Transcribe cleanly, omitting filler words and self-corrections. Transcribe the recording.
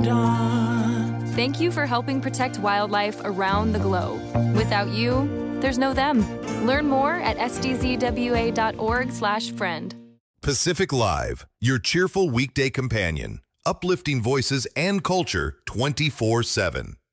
dawn. Thank you for helping protect wildlife around the globe. Without you, there's no them. Learn more at sdzwa.org/friend. Pacific Live, your cheerful weekday companion, uplifting voices and culture 24/7.